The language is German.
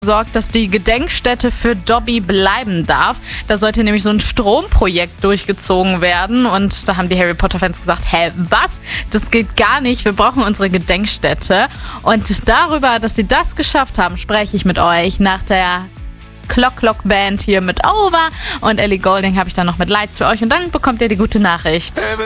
sorgt, dass die Gedenkstätte für Dobby bleiben darf. Da sollte nämlich so ein Stromprojekt durchgezogen werden und da haben die Harry Potter-Fans gesagt, hä, was? Das geht gar nicht, wir brauchen unsere Gedenkstätte. Und darüber, dass sie das geschafft haben, spreche ich mit euch nach der Clock-Clock-Band hier mit Over und Ellie Goulding habe ich dann noch mit Lights für euch und dann bekommt ihr die gute Nachricht.